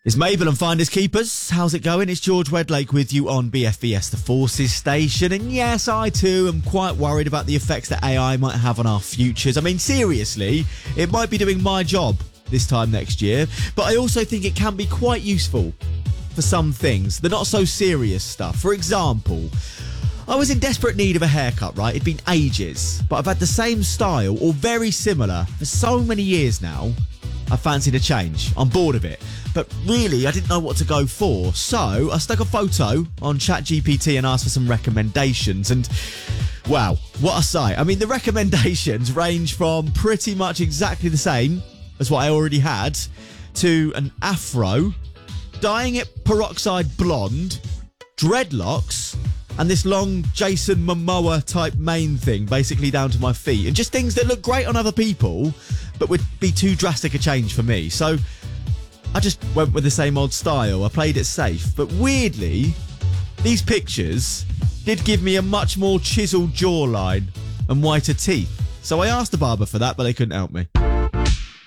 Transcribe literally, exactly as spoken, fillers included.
It's Mabel and Finders Keepers. How's it going? It's George Wedlake with you on B F B S, the Forces station. And yes, I too am quite worried about the effects that A I might have on our futures. I mean, seriously, it might be doing my job this time next year, but I also think it can be quite useful for some things, the not so serious stuff. For example, I was in desperate need of a haircut, right? It'd been ages, but I've had the same style or very similar for so many years now. I fancied a change. I'm bored of it. But really, I didn't know what to go for. So I stuck a photo on ChatGPT and asked for some recommendations. And wow, what a sight. I mean, the recommendations range from pretty much exactly the same as what I already had to an afro, dyeing it peroxide blonde, dreadlocks, and this long Jason Momoa type mane thing, basically down to my feet. And just things that look great on other people, but would be too drastic a change for me. So I just went with the same old style. I played it safe. But weirdly, these pictures did give me a much more chiseled jawline and whiter teeth. So I asked the barber for that, but they couldn't help me.